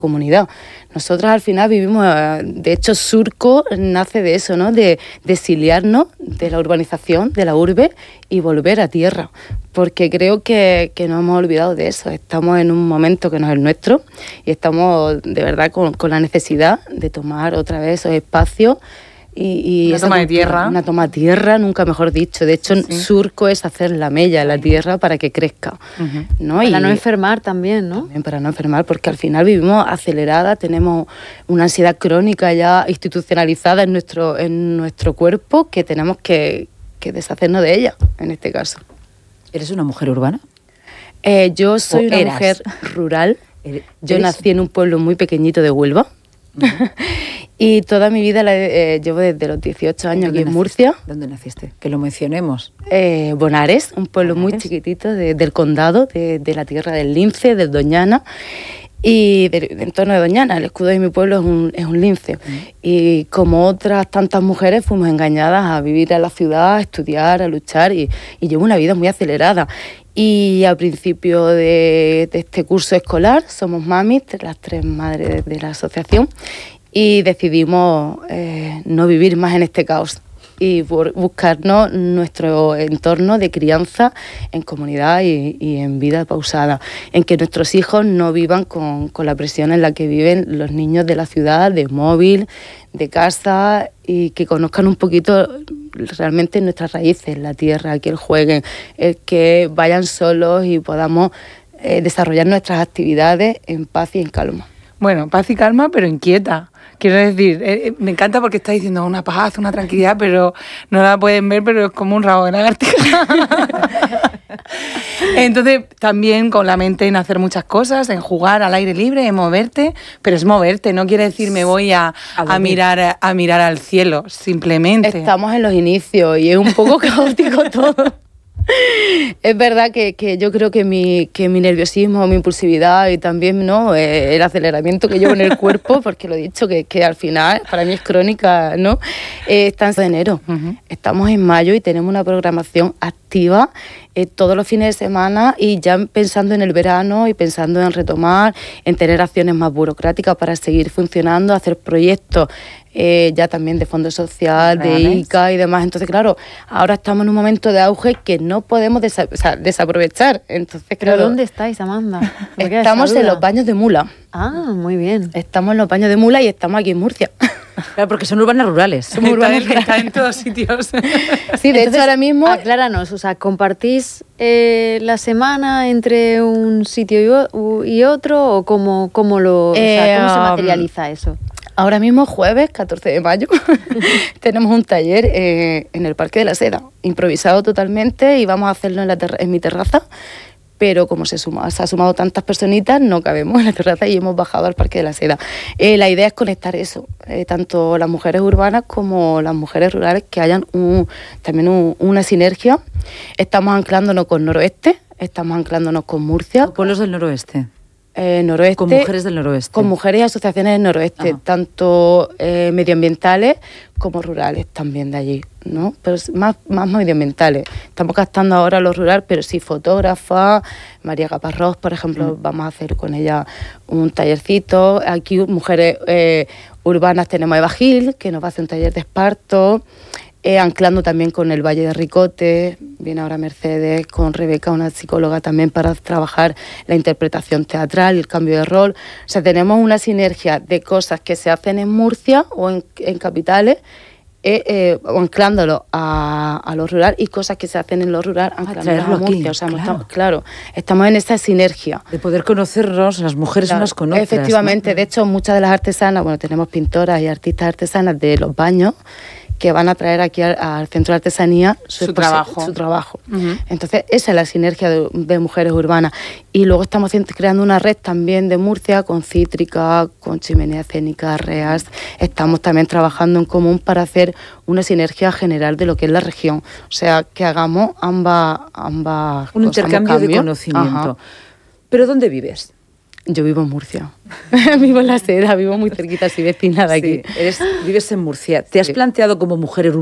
comunidad. Nosotras al final vivimos, de hecho Surco nace de eso, ¿no? De exiliarnos de la urbanización, de la urbe y volver a tierra, porque creo que nos hemos olvidado de eso. Estamos en un momento que no es el nuestro y estamos de verdad con la necesidad de tomar otra vez esos espacios. Y una toma de tierra. Una toma de tierra, nunca mejor dicho. De hecho, sí. Surco es hacer la mella en la tierra para que crezca. ¿No? Para no enfermar también, ¿no? También para no enfermar, porque al final vivimos aceleradas, tenemos una ansiedad crónica ya institucionalizada en nuestro cuerpo que tenemos que deshacernos de ella, en este caso. ¿Eres una mujer urbana? Yo soy una mujer rural. Yo nací en un pueblo muy pequeñito de Huelva. Y toda mi vida la llevo desde los 18 años aquí en Murcia. ¿Dónde naciste? Que lo mencionemos. Bonares, un pueblo muy chiquitito del condado, de la tierra del lince, del Doñana. Y del entorno de Doñana, el escudo de mi pueblo es un lince. Y como otras tantas mujeres fuimos engañadas a vivir en la ciudad, a estudiar, a luchar y llevo una vida muy acelerada. Y al principio de este curso escolar somos mamis, las 3 madres de la asociación, y decidimos no vivir más en este caos y buscarnos nuestro entorno de crianza en comunidad y en vida pausada, en que nuestros hijos no vivan con la presión en la que viven los niños de la ciudad, de móvil, de casa, y que conozcan un poquito realmente nuestras raíces, la tierra, que jueguen, que vayan solos y podamos desarrollar nuestras actividades en paz y en calma. Bueno, paz y calma, pero inquieta. Quiero decir, me encanta porque está diciendo una paz, una tranquilidad, pero no la pueden ver, pero es como un rabo de lagartija. Entonces, también con la mente en hacer muchas cosas, en jugar al aire libre, en moverte, pero es moverte, no quiere decir me voy a mirar al cielo, simplemente. Estamos en los inicios y es un poco caótico todo. Es verdad que yo creo que mi nerviosismo, mi impulsividad y también ¿no? El aceleramiento que llevo en el cuerpo, porque lo he dicho que al final para mí es crónica, ¿no? Está en enero. Estamos en mayo y tenemos una programación activa todos los fines de semana y ya pensando en el verano y pensando en retomar, en tener acciones más burocráticas para seguir funcionando, hacer proyectos ya también de fondo social, de ICA y demás. Entonces, claro, ahora estamos en un momento de auge que no podemos desaprovechar. Entonces, claro, ¿pero dónde estáis, Amanda? Estamos en los baños de Mula. Ah, muy bien. Estamos en los baños de Mula y estamos aquí en Murcia. Claro, porque son urbanas rurales. Somos urbanas rurales. Está en todos sitios. Sí, de hecho ahora mismo... Acláranos, o sea, ¿compartís la semana entre un sitio y otro o cómo se materializa eso? Ahora mismo, jueves 14 de mayo, tenemos un taller en el Parque de la Seda, improvisado totalmente, y vamos a hacerlo en mi terraza, pero como se ha sumado tantas personitas, no cabemos en la terraza y hemos bajado al Parque de la Seda. La idea es conectar eso, tanto las mujeres urbanas como las mujeres rurales, que hayan también una sinergia. Estamos anclándonos con Noroeste, estamos anclándonos con Murcia. ¿Pueblos del noroeste? Noroeste, con mujeres del noroeste. Con mujeres y asociaciones del noroeste, tanto medioambientales como rurales también de allí, ¿no? Pero más medioambientales. Estamos captando ahora lo rural, pero sí fotógrafas. María Caparrós, por ejemplo, vamos a hacer con ella un tallercito. Aquí mujeres urbanas tenemos a Eva Gil, que nos va a hacer un taller de esparto. Anclando también con el Valle de Ricote, viene ahora Mercedes, con Rebeca, una psicóloga también para trabajar la interpretación teatral, el cambio de rol. O sea, tenemos una sinergia de cosas que se hacen en Murcia o en capitales, anclándolo a lo rural, y cosas que se hacen en lo rural anclándolo a Murcia. O sea, estamos en esa sinergia. De poder conocernos, las mujeres unas con otras. Efectivamente, ¿no? De hecho, muchas de las artesanas, tenemos pintoras y artistas artesanas de los baños, que van a traer aquí al Centro de Artesanía su trabajo. Entonces, esa es la sinergia de mujeres urbanas. Y luego estamos creando una red también de Murcia, con Cítrica, con Chimenea Escénica, Reas. Estamos también trabajando en común para hacer una sinergia general de lo que es la región. O sea, que hagamos ambas un intercambio de conocimiento. ¿Pero dónde vives? Yo vivo en Murcia. Vivo en la Seda, vivo muy cerquita, así vecina de aquí. Vives en Murcia. ¿Te has planteado como mujer